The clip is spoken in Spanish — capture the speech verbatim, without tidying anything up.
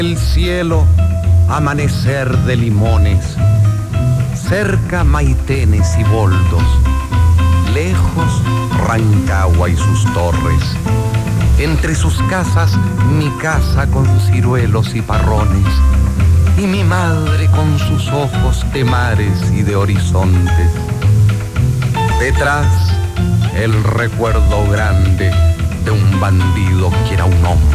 El cielo, amanecer de limones, cerca Maitenes y Boldos, lejos Rancagua y sus torres, entre sus casas mi casa con ciruelos y parrones, y mi madre con sus ojos de mares y de horizontes. Detrás, el recuerdo grande de un bandido que era un hombre.